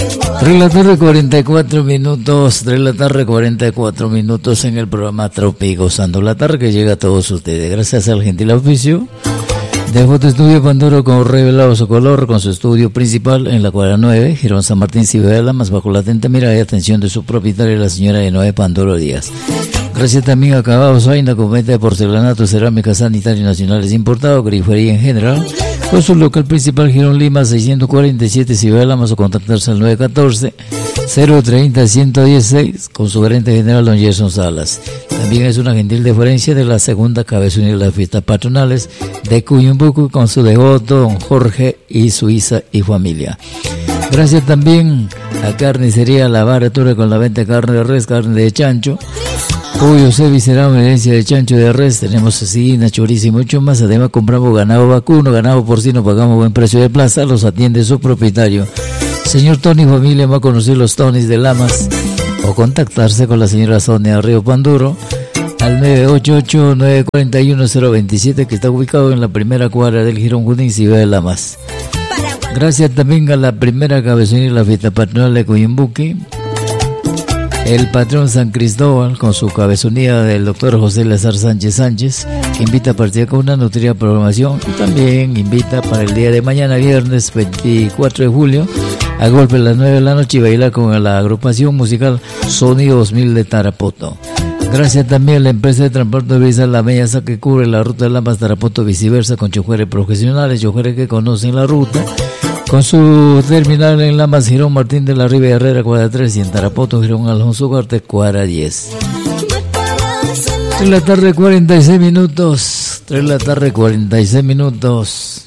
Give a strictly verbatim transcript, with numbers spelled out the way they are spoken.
tres de la tarde, cuarenta y cuatro minutos, tres de la tarde, cuarenta y cuatro minutos en el programa Tropi Gozando la Tarde, que llega a todos ustedes. Gracias al gentil oficio de Foto Estudio Panduro, con revelado su color, con su estudio principal en la cuadra nueve, Girón San Martín, Ciudad de Lamas, bajo la atenta mirada y atención de su propietaria, la señora Enoe Panduro Díaz. Gracias también a Acabados Vaina, con venta de porcelanato, cerámica sanitaria nacionales importado, grifería en general, con su local principal Girón Lima, seiscientos cuarenta y siete, Ciudad de Lamas, o contactarse al nueve uno cuatro, cero tres cero, uno uno seis, con su gerente general, don Gerson Salas. También es una gentil deferencia de la segunda cabezona de las fiestas patronales de Cuyumbuco, con su devoto, don Jorge y su Isa y familia. Gracias también a Carnicería La Baratura, con la venta de carne de res, carne de chancho, pollo, ceviche, será una herencia de chancho de res. Tenemos cecina, chorizo y mucho más. Además compramos ganado vacuno, ganado porcino, pagamos buen precio de plaza. Los atiende su propietario, señor Tony Familia. Va a conocer los Tonys de Lamas o contactarse con la señora Sonia Río Panduro al nueve ocho ocho, nueve cuatro uno, cero dos siete, que está ubicado en la primera cuadra del Girón Junín, Ciudad de Lamas. Gracias también a la primera cabezona de la fiesta patronal de Cuyumbuque, el patrón San Cristóbal, con su cabezonía del doctor José Lazar Sánchez Sánchez, que invita a partir con una nutrida programación, y también invita para el día de mañana, viernes veinticuatro de julio, a golpe a las nueve de la noche, y bailar con la agrupación musical Sonido dos mil de Tarapoto. Gracias también a la empresa de transporte de Brisa La Mellaza, que cubre la ruta de Lamas Tarapoto viceversa, con choferes profesionales, choferes que conocen la ruta, con su terminal en Lamas, Girón Martín de la Riva Herrera, cuadra tres, y en Tarapoto, Girón Alfonso Ugarte, cuadra diez. tres de la tarde, cuarenta y seis minutos, tres de la tarde, cuarenta y seis minutos.